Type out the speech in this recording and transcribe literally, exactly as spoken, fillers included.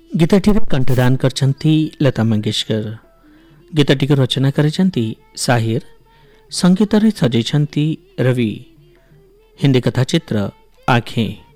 ଗୀତଟିରେ କଣ୍ଠଦାନ କରିଛନ୍ତି ଲତା ମଙ୍ଗେଶକର। ଗୀତଟିକୁ ରଚନା କରିଛନ୍ତି ସାହିର, ସଙ୍ଗୀତରେ ସଜେଇଛନ୍ତି ରବି। ହିନ୍ଦୀ କଥା ଚିତ୍ର ଆଖେଁ।